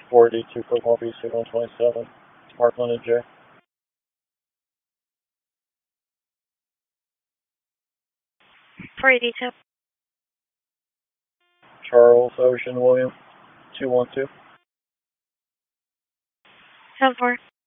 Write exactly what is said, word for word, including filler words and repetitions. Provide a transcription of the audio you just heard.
four eighty-two Football B C one twenty-seven, Parkland and J. four eighty-two. Charles Ocean William, two one two. ten four.